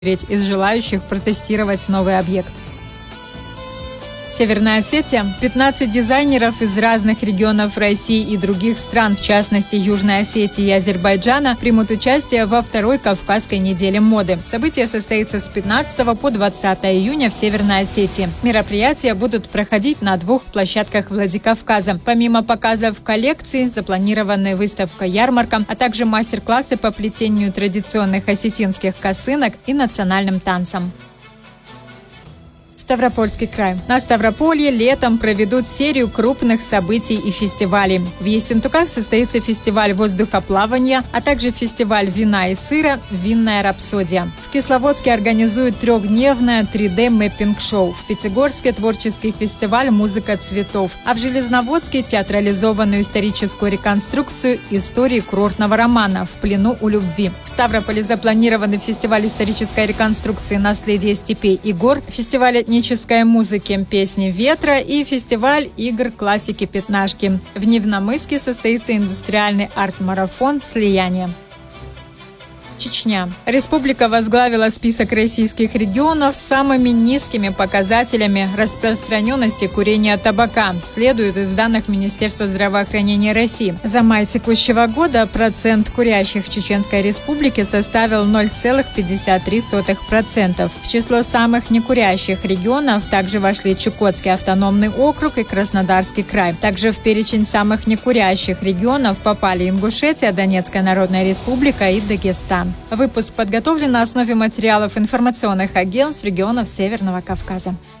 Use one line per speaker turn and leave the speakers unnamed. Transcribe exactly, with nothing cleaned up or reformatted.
из желающих протестировать новый объект. Северная Осетия. пятнадцать дизайнеров из разных регионов России и других стран, в частности Южной Осетии и Азербайджана, примут участие во второй Кавказской неделе моды. Событие состоится с пятнадцатого по двадцатое июня в Северной Осетии. Мероприятия будут проходить на двух площадках Владикавказа. Помимо показов коллекций, запланированы выставка-ярмарка, а также мастер-классы по плетению традиционных осетинских косынок и национальным танцам. Ставропольский край. На Ставрополье летом проведут серию крупных событий и фестивалей. В Ессентуках состоится фестиваль воздухоплавания, а также фестиваль вина и сыра «Винная рапсодия». В Кисловодске организуют трехдневное три дэ-мэппинг-шоу. В Пятигорске творческий фестиваль «Музыка цветов», а в Железноводске театрализованную историческую реконструкцию истории курортного романа «В плену у любви». В Ставрополе запланированы фестиваль исторической реконструкции «Наследие степей и гор», фестиваль этнической музыки «Песни ветра» и фестиваль игр классики «Пятнашки». В Невномысске состоится индустриальный арт-марафон «Слияние». Чечня. Республика возглавила список российских регионов с самыми низкими показателями распространенности курения табака, следует из данных Министерства здравоохранения России. За май текущего года процент курящих в Чеченской Республике составил ноль целых пятьдесят три сотых процента. В число самых некурящих регионов также вошли Чукотский автономный округ и Краснодарский край. Также в перечень самых некурящих регионов попали Ингушетия, Донецкая Народная Республика и Дагестан. Выпуск подготовлен на основе материалов информационных агентств регионов Северного Кавказа.